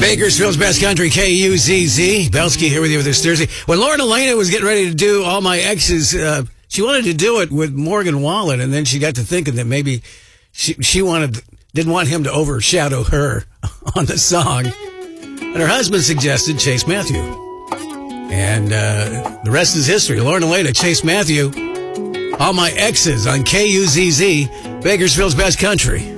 Bakersfield's Best Country, KUZZ. Belsky here with you this Thursday. When Lauren Elena was getting ready to do All My Exes, she wanted to do it with Morgan Wallen, and then she got to thinking that maybe she didn't want him to overshadow her on the song. And her husband suggested Chase Matthew. And the rest is history. Lauren Elena, Chase Matthew, All My Exes on KUZZ, Bakersfield's Best Country.